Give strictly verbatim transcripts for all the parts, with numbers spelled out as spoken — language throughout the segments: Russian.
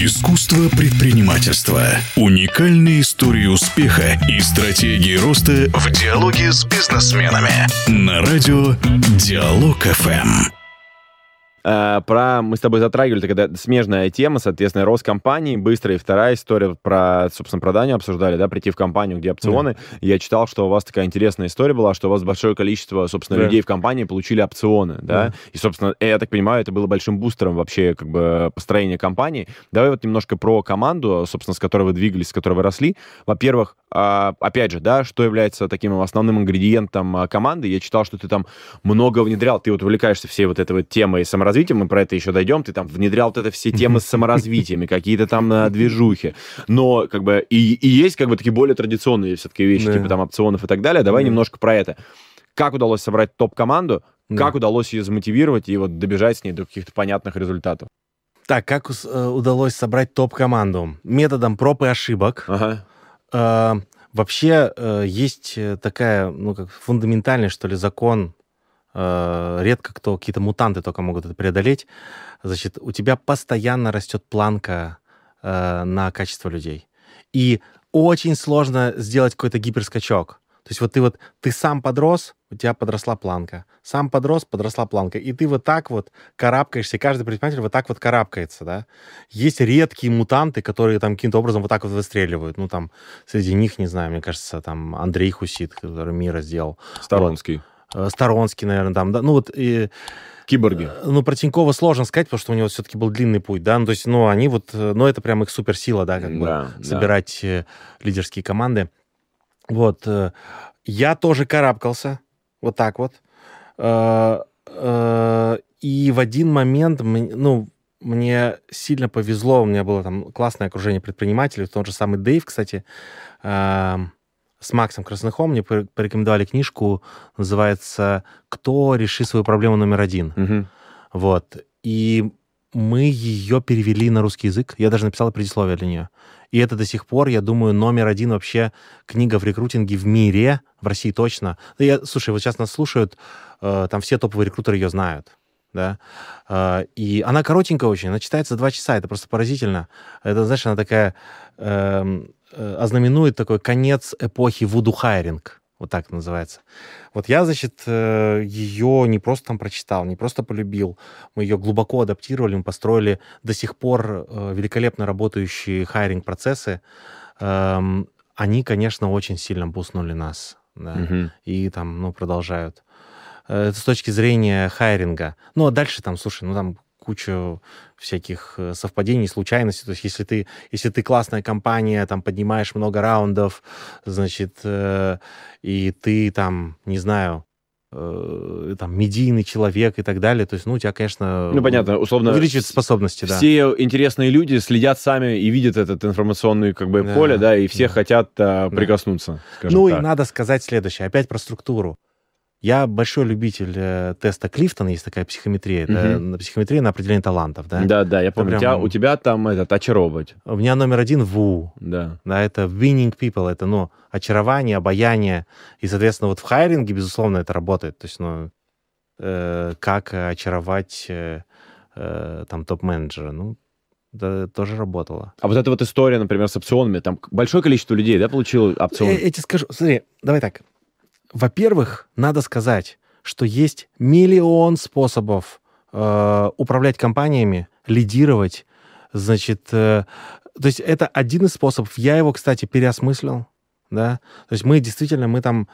Искусство предпринимательства. Уникальные истории успеха и стратегии роста в диалоге с бизнесменами. На радио Диалог эф эм. Uh, про мы с тобой затрагивали, когда смежная тема, соответственно, рост компании, быстрая. И вторая история про, собственно, про Даню обсуждали, да, прийти в компанию, где опционы. Mm. Я читал, что у вас такая интересная история была, что у вас большое количество, собственно, yeah. людей в компании получили опционы, да, yeah. и, собственно, я так понимаю, это было большим бустером вообще, как бы, построения компании. Давай вот немножко про команду, собственно, с которой вы двигались, с которой вы росли. Во-первых, uh, опять же, да, что является таким основным ингредиентом команды? Я читал, что ты там много внедрял, ты вот увлекаешься всей вот этой вот темой саморазвития, мы про это еще дойдем, ты там внедрял вот это все темы с саморазвитием, какие-то там uh, движухи, но как бы и, и есть как бы такие более традиционные все-таки вещи, да. типа там опционов и так далее. Давай да. немножко про это. Как удалось собрать топ-команду, да. как удалось ее замотивировать и вот добежать с ней до каких-то понятных результатов? Так, как э, удалось собрать топ-команду? Методом проб и ошибок. Ага. Э, вообще э, есть такая, ну, как фундаментальный, что ли, закон. Редко кто, какие-то мутанты только могут это преодолеть. Значит, у тебя постоянно растет планка э, на качество людей. И очень сложно сделать какой-то гиперскачок. То есть вот ты вот, ты сам подрос, у тебя подросла планка. Сам подрос, подросла планка. И ты вот так вот карабкаешься, каждый предприниматель вот так вот карабкается, да. Есть редкие мутанты, которые там каким-то образом вот так вот выстреливают. Ну, там, среди них, не знаю, мне кажется, там Андрей Хусит, который Мира сделал. Сторонский. Вот. Сторонский, наверное, там, да, ну вот... И, Киборги. Ну, про Тинькова сложно сказать, потому что у него все-таки был длинный путь, да, ну, то есть, ну, они вот, ну, это прям их суперсила, да, как да, бы, собирать да. лидерские команды. Вот, я тоже карабкался, вот так вот, и в один момент, ну, мне сильно повезло, у меня было там классное окружение предпринимателей, тот же самый Дэйв, кстати, с Максом Красныхом мне порекомендовали книжку, называется «Кто решит свою проблему номер один». Угу. Вот. И мы ее перевели на русский язык. Я даже написал предисловие для нее. И это до сих пор, я думаю, номер один вообще книга в рекрутинге в мире, в России точно. Я, слушай, вот сейчас нас слушают, э, там все топовые рекрутеры ее знают. Да? Э, и она коротенькая очень, она читается за два часа, это просто поразительно. Это, знаешь, она такая... Э, ознаменует такой конец эпохи вуду-хайринг, вот так это называется. Вот я, значит, ее не просто там прочитал, не просто полюбил, мы ее глубоко адаптировали, мы построили до сих пор великолепно работающие хайринг-процессы. Они, конечно, очень сильно бустнули нас, да, угу. и там, ну, продолжают. Это с точки зрения хайринга. Ну, а дальше там, слушай, ну, там кучу всяких совпадений, случайностей. То есть если ты, если ты классная компания, там, поднимаешь много раундов, значит, э, и ты там, не знаю, э, там, медийный человек и так далее, то есть, ну, у тебя, конечно, ну, понятно, условно, увеличиваются способности, все да. Все интересные люди следят сами и видят этот информационный, как бы, да, поле, да, и все да. хотят а, прикоснуться, скажем ну, так. И надо сказать следующее, опять про структуру. Я большой любитель э, теста Клифтона, есть такая психометрия. Это угу. психометрия на определение талантов, да? Да, да, я помню. Прям... У, тебя, у тебя там этот очаровывать. У меня номер один ву. Да. Да, это winning people, это, ну, очарование, обаяние. И, соответственно, вот в хайринге, безусловно, это работает. То есть, ну, э, как очаровать э, э, там топ-менеджера, ну, это тоже работало. А вот эта вот история, например, с опционами, там большое количество людей, да, получило опционы? Я, я тебе скажу, смотри, давай так. Во-первых, надо сказать, что есть миллион способов э, управлять компаниями, лидировать, значит, э, то есть это один из способов. Я его, кстати, переосмыслил, да, то есть мы действительно, мы там,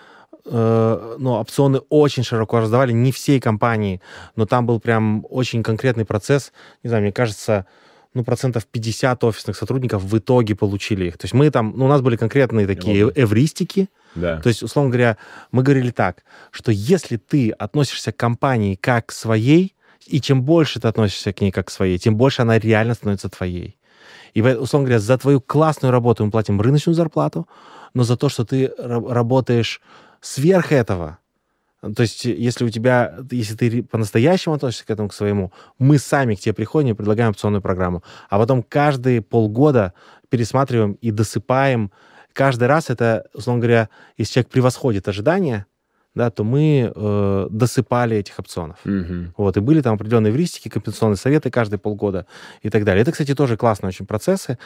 э, ну, опционы очень широко раздавали, не всей компании, но там был прям очень конкретный процесс, не знаю, мне кажется, ну, процентов пятьдесят офисных сотрудников в итоге получили их. То есть мы там, ну, у нас были конкретные такие эвристики. Да. То есть, условно говоря, мы говорили так, что если ты относишься к компании как к своей, и чем больше ты относишься к ней как к своей, тем больше она реально становится твоей. И, условно говоря, за твою классную работу мы платим рыночную зарплату, но за то, что ты работаешь сверх этого, то есть, если у тебя, если ты по-настоящему относишься к этому, к своему, мы сами к тебе приходим и предлагаем опционную программу. А потом каждые полгода пересматриваем и досыпаем. Каждый раз это, условно говоря, если человек превосходит ожидания, да, то мы э, досыпали этих опционов. Мгм. Вот, и были там определенные эвристики, компенсационные советы каждые полгода и так далее. Это, кстати, тоже классные очень процессы.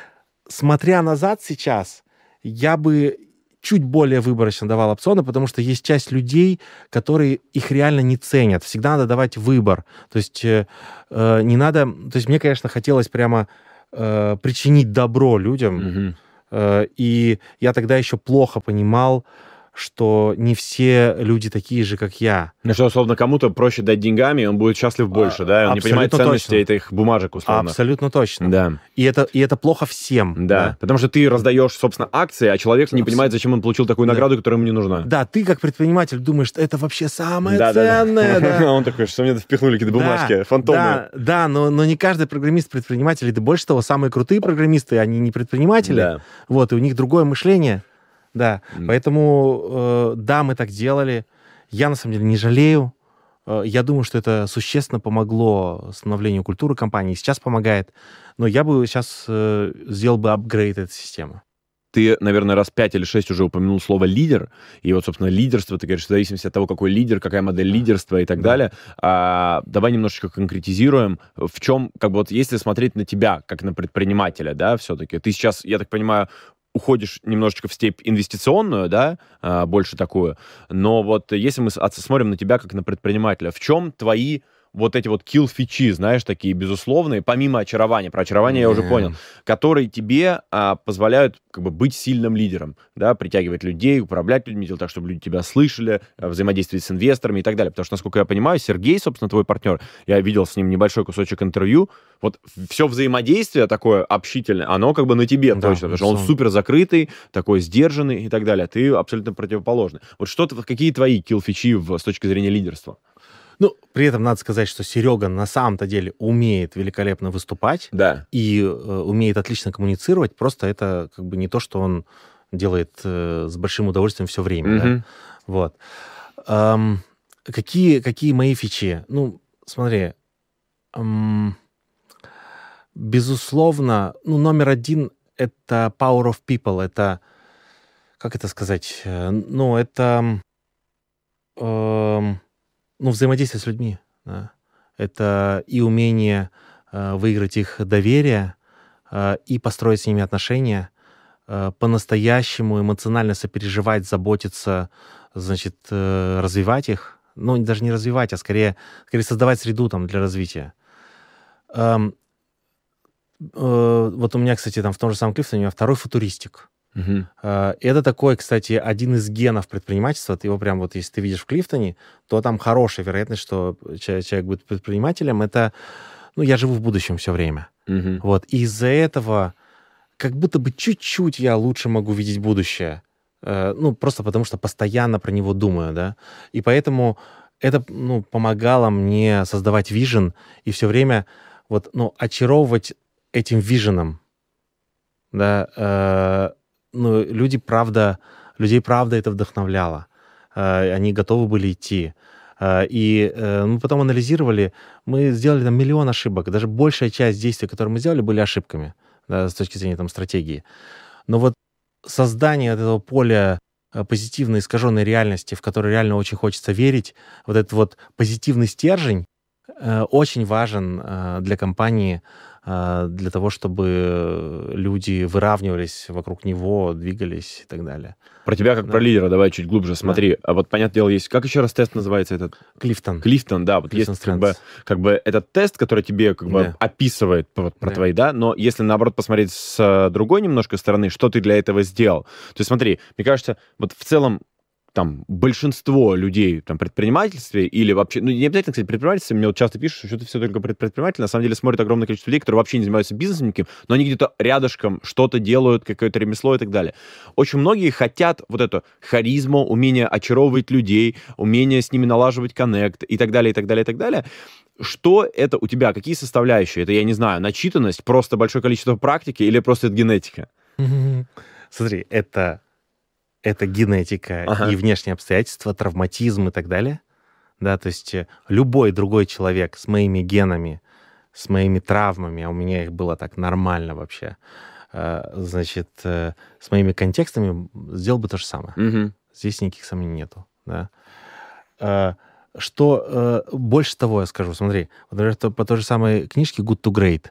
Смотря назад сейчас, я бы чуть более выборочно давал опционы, потому что есть часть людей, которые их реально не ценят. Всегда надо давать выбор. То есть э, э, не надо... То есть мне, конечно, хотелось прямо э, причинить добро людям, Мгм. э, и я тогда еще плохо понимал, что не все люди такие же, как я. Ну что, условно, кому-то проще дать деньгами, и он будет счастлив больше, А, да? И он не понимает абсолютно ценности точно. этих бумажек, условно. Абсолютно точно. Да, И это, и это плохо всем. да. Потому что ты раздаешь, собственно, акции, а человек не Абс- понимает, зачем он получил такую Да. награду, которая ему не нужна. Да, ты как предприниматель думаешь, что это вообще самое Да-да-да. ценное. Да. Он такой, что мне впихнули какие-то бумажки Да, фантомные. Да, да, но, но не каждый программист предприниматель. И да больше того, самые крутые программисты, они не предприниматели. Да. Вот, и у них другое мышление. Да, М. поэтому, э, да, мы так делали. Я, на самом деле, не жалею. Э, я думаю, что это существенно помогло становлению культуры компании. Сейчас помогает. Но я бы сейчас э, сделал бы апгрейд этой системы. Ты, наверное, раз пять или шесть уже упомянул слово «лидер». И вот, собственно, лидерство, ты говоришь, в зависимости от того, какой лидер, какая модель лидерства и так Да. далее. А, давай немножечко конкретизируем, в чем, как бы вот если смотреть на тебя, как на предпринимателя, да, все-таки, ты сейчас, я так понимаю, уходишь немножечко в степь инвестиционную, да, а, больше такую, но вот если мы с- от- смотрим на тебя как на предпринимателя, в чем твои вот эти вот kill-фичи, знаешь, такие безусловные, помимо очарования, про очарование я уже Эм, понял, которые тебе а, позволяют как бы быть сильным лидером, да, притягивать людей, управлять людьми, делать так, чтобы люди тебя слышали, а, взаимодействовать с инвесторами и так далее. Потому что, насколько я понимаю, Сергей, собственно, твой партнер, я видел с ним небольшой кусочек интервью, вот все взаимодействие такое общительное, оно как бы на тебе Да, точно, потому что он безусловно. супер закрытый, такой сдержанный и так далее, а ты абсолютно противоположный. Вот что, ты- какие твои kill-фичи в- с точки зрения лидерства? Ну, при этом надо сказать, что Серега на самом-то деле умеет великолепно выступать Да. и э, умеет отлично коммуницировать. Просто это как бы не то, что он делает э, с большим удовольствием все время. Да? Мгм. Вот. Ам, какие, какие мои фичи? Ну, смотри. ам, безусловно, ну, номер один — это power of people. Это, как это сказать? Э, Ну, это... ам, ну, взаимодействие с людьми. Да. Это и умение э, выиграть их доверие, э, и построить с ними отношения, э, по-настоящему эмоционально сопереживать, заботиться, значит, э, развивать их. Ну, даже не развивать, а скорее, скорее создавать среду там для развития. Эм, э, вот у меня, кстати, там в том же самом Клифтоне у меня второй футуристик. Мгм. Э, Это такой, кстати, один из генов предпринимательства. Ты его прям вот, если ты видишь в Клифтоне, то там хорошая вероятность, что ча- человек будет предпринимателем. Это, ну, я живу в будущем все время. Мгм. Вот. И из-за этого как будто бы чуть-чуть я лучше могу видеть будущее. Э, Ну, просто потому что постоянно про него думаю, да. И поэтому это, ну, помогало мне создавать вижен и все время вот, ну, очаровывать этим виженом, да, э, ну, люди, правда, людей, правда, это вдохновляло. Э, они готовы были идти. Э, и э, мы потом анализировали, мы сделали там миллион ошибок. Даже большая часть действий, которые мы сделали, были ошибками, да, с точки зрения там стратегии. Но вот создание этого поля э, позитивной искаженной реальности, в которой реально очень хочется верить, вот этот вот позитивный стержень э, очень важен э, для компании, э, для того, чтобы люди выравнивались вокруг него, двигались и так далее. Про тебя как Да. про лидера, давай чуть глубже смотри. А вот, понятное дело, есть... Как еще раз тест называется этот? Клифтон. Клифтон, да. Вот Клифтон есть как бы, Strengths. как бы этот тест, который тебе как бы Да. описывает про, про Да. твои, да, но если, наоборот, посмотреть с э, другой немножко стороны, что ты для этого сделал. То есть смотри, мне кажется, вот в целом там большинство людей там предпринимательстве или вообще, ну не обязательно, кстати, предпринимательстве, мне вот часто пишут, что ты все только пред- предприниматель, на самом деле смотрят огромное количество людей, которые вообще не занимаются бизнесом никаким, но они где-то рядышком что-то делают, какое-то ремесло и так далее. Очень многие хотят вот эту харизму, умение очаровывать людей, умение с ними налаживать коннект и так далее, и так далее, и так далее. Что это у тебя? Какие составляющие? Это, я не знаю, начитанность, просто большое количество практики или просто это генетика? Смотри, это, это генетика Ага. и внешние обстоятельства, травматизм и так далее. Да, то есть э, любой другой человек с моими генами, с моими травмами, а у меня их было так нормально вообще, э, значит, э, с моими контекстами сделал бы то же самое. Мгм. Здесь никаких сомнений нету. Да. Э, что э, больше того я скажу, смотри, вот, например, то- по той же самой книжке Good to Great,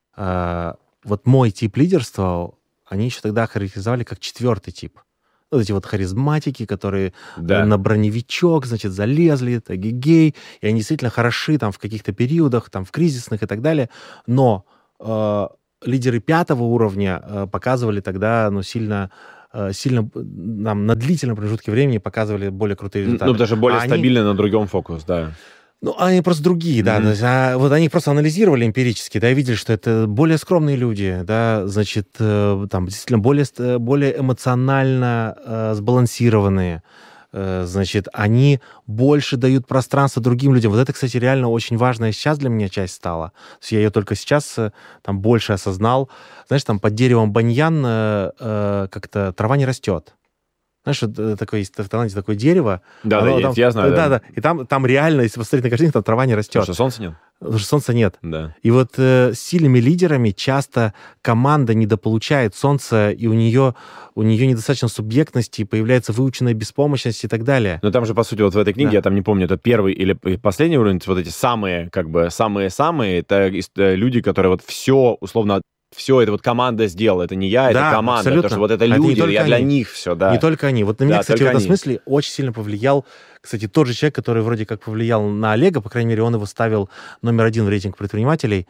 э, вот мой тип лидерства, они еще тогда характеризовали как четвертый тип. Вот эти вот харизматики, которые э, Да. на броневичок, значит, залезли, гей, и они действительно хороши там в каких-то периодах, там в кризисных и так далее, но э, лидеры пятого уровня э, показывали тогда, ну, сильно, э, сильно э, нам на длительном промежутке времени показывали более крутые Н- результаты. Ну, даже более А они, стабильно на другом фокус, да. ну, они просто другие, да. То Мгм. есть, а, вот они просто анализировали эмпирически, да, и видели, что это более скромные люди, да, значит, э, там, действительно, более, ст- э, более эмоционально э, сбалансированные. Э, значит, они больше дают пространство другим людям. Вот это, кстати, реально очень важная сейчас для меня часть стала. То есть я ее только сейчас э, там больше осознал. Знаешь, там под деревом баньян э, э, как-то трава не растет. Знаешь, вот э, такое есть в Таиланде такое дерево. Да, да, оно я, там- я знаю, да, да. да. И там, там реально, если посмотреть на картинку, там трава не растет. Потому что солнца нет. Потому что солнца нет. Да. И вот э, с сильными лидерами часто команда недополучает солнца, и у нее, у нее недостаточно субъектности, появляется выученная беспомощность и так далее. Но там же, по сути, вот в этой книге, Да. я там не помню, это первый или п- последний уровень, вот эти самые, как бы, самые-самые, это ис- э, люди, которые вот все, условно, все это вот команда сделала. Это не я, это Да, команда. абсолютно. Потому что вот это А это не люди, только я для они. них все, да. Не только они. Вот на меня, Да, кстати, в только этом они. смысле очень сильно повлиял, кстати, тот же человек, который вроде как повлиял на Олега, по крайней мере, он его ставил номер один в рейтинг предпринимателей,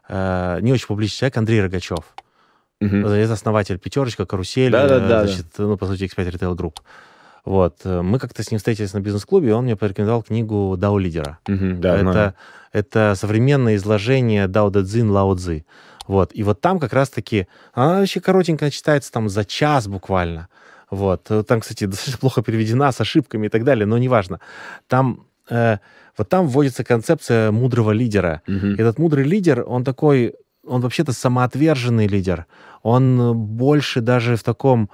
э, не очень публичный человек, Андрей Рогачев. Мгм. Это основатель «Пятерочка», «Карусель», Да-да-да, э, значит, ну, по сути, икс пять Retail Group. Вот. э, Мы как-то с ним встретились на бизнес-клубе, и он мне порекомендовал книгу «дао лидера». Мгм, да, знаю. это, это современное изложение Дао Дэ Цзин, Лао Цзы. Вот. И вот там как раз-таки, она вообще коротенько читается там за час буквально. Вот. Э, Там, кстати, достаточно плохо переведена, с ошибками и так далее, но неважно. Там, э, вот там вводится концепция мудрого лидера. Мгм. Этот мудрый лидер, он такой, он вообще-то самоотверженный лидер. Он э, больше даже в таком,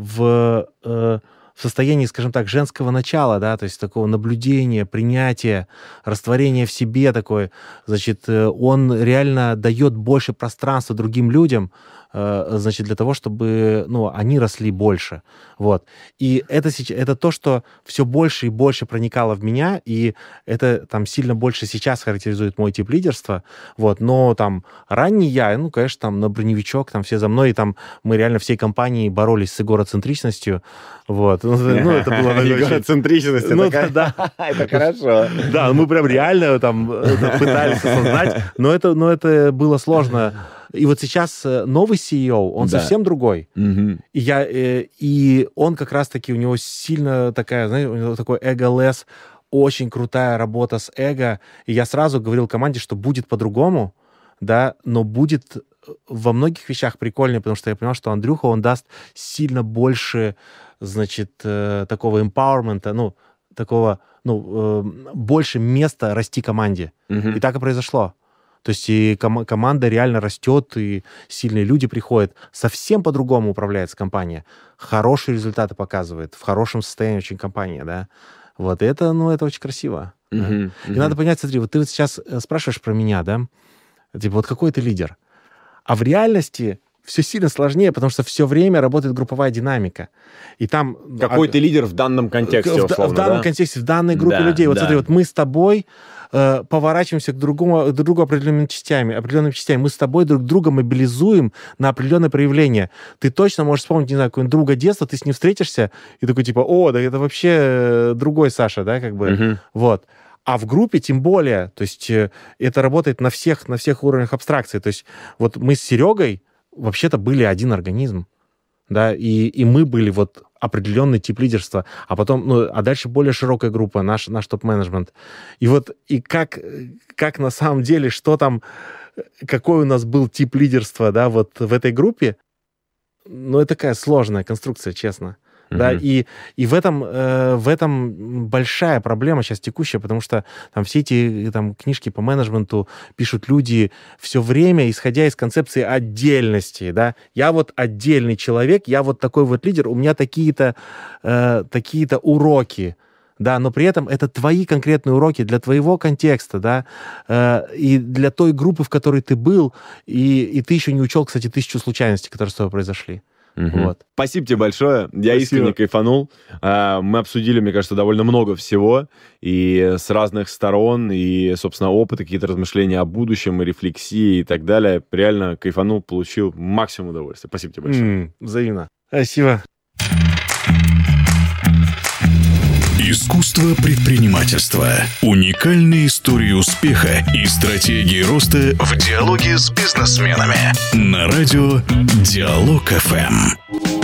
в, э, в состоянии, скажем так, женского начала, да, то есть такого наблюдения, принятия, растворения в себе такое. Значит, э, он реально дает больше пространства другим людям, э, значит, для того, чтобы, ну, они росли больше. Вот. И это, сейчас, это то, что все больше и больше проникало в меня, и это там сильно больше сейчас характеризует мой тип лидерства. Вот. Но там ранний я, ну, конечно, там на броневичок, там все за мной, и там мы реально всей компанией боролись с эгоцентричностью. Вот. Ну, ну, это было такое очень- Эгоцентричность, Ну, это да, ка- это хорошо. Да, мы прям реально там э, пытались осознать, но это, но это было сложно. И вот сейчас э, новый си и о, он Да. совсем другой. Мгм. И, я, э, и он как раз-таки, у него сильно такая, знаешь, у него такой эго-лес, очень крутая работа с эго. И я сразу говорил команде, что будет по-другому, да, но будет во многих вещах прикольнее, потому что я понял, что Андрюха, он даст сильно больше, значит, э, такого empowerment, ну, такого, ну, э, больше места расти команде. Мгм. И так и произошло. То есть и ком- команда реально растет, и сильные люди приходят. Совсем по-другому управляется компания. Хорошие результаты показывает, в хорошем состоянии очень компания, да. Вот, и это, ну, это очень красиво. да. Мгм. И Мгм. надо понять, смотри, вот ты вот сейчас э, спрашиваешь про меня, да? Типа, вот какой ты лидер? А в реальности все сильно сложнее, потому что все время работает групповая динамика. И там... Какой а, ты лидер в данном контексте, в, да- условно, в данном да? контексте, в данной группе Да, людей. Вот да. смотри, вот мы с тобой э, поворачиваемся к другому, друг другу определенными частями, определенными частями. Мы с тобой друг друга мобилизуем на определенное проявление. Ты точно можешь вспомнить, не знаю, какого-нибудь друга детства, ты с ним встретишься, и такой типа, о, да это вообще э, другой Саша, да, как бы. Мгм. Вот. А в группе тем более, то есть э, это работает на всех, на всех уровнях абстракции. То есть вот мы с Серегой вообще-то были один организм, да, и, и мы были вот определенный тип лидерства, а потом, ну, а дальше более широкая группа, наш, наш топ-менеджмент. И вот, и как, как на самом деле, что там, какой у нас был тип лидерства, да, вот в этой группе, ну, это такая сложная конструкция, честно. Да, Мгм. и, и в, этом, э, в этом большая проблема сейчас текущая, потому что там все эти там, книжки по менеджменту пишут люди все время, исходя из концепции отдельности. Да? Я вот отдельный человек, я вот такой вот лидер, у меня такие-то, э, такие-то уроки. Да, но при этом это твои конкретные уроки для твоего контекста, да, э, и для той группы, в которой ты был, и, и ты еще не учел, кстати, тысячу случайностей, которые с тобой произошли. Угу. Вот. Спасибо тебе большое. Я Спасибо. искренне кайфанул. Мы обсудили, мне кажется, довольно много всего. И с разных сторон, и, собственно, опыты, какие-то размышления о будущем, и рефлексии, и так далее. Реально кайфанул, получил максимум удовольствия. Спасибо тебе большое. М, взаимно. Спасибо. Искусство предпринимательства. Уникальные истории успеха и стратегии роста в диалоге с бизнесменами. На радио Диалог эф эм.